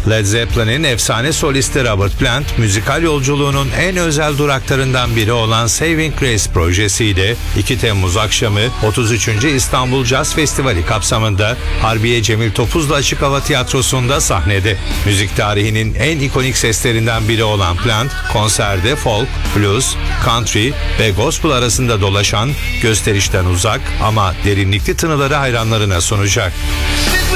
Led Zeppelin'in efsane solisti Robert Plant, müzikal yolculuğunun en özel duraklarından biri olan Saving Grace projesiyle 2 Temmuz akşamı 33. İstanbul Jazz Festivali kapsamında Harbiye Cemil Topuzlu Açık Hava Tiyatrosu'nda sahnede. Müzik tarihinin en ikonik seslerinden biri olan Plant, konserde folk, blues, country ve gospel arasında dolaşan, gösterişten uzak ama derinlikli tınıları hayranlarına sunacak.